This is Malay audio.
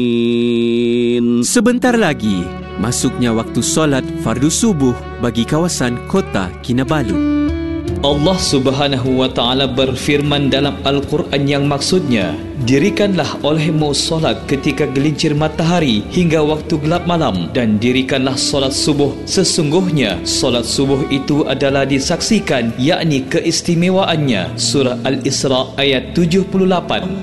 Sebentar lagi, masuknya waktu solat fardu subuh bagi kawasan Kota Kinabalu. Allah Subhanahu wa Ta'ala berfirman dalam Al-Quran yang maksudnya, dirikanlah olehmu solat ketika gelincir matahari hingga waktu gelap malam, dan dirikanlah solat subuh. Sesungguhnya solat subuh itu adalah disaksikan, yakni keistimewaannya. Surah Al-Isra ayat 78.